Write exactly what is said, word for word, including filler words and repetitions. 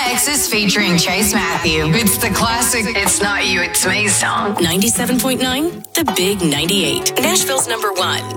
Texas featuring Chase Matthew. It's the classic It's Not You, It's Me song. ninety-seven point nine, The Big ninety-eight. Nashville's number one.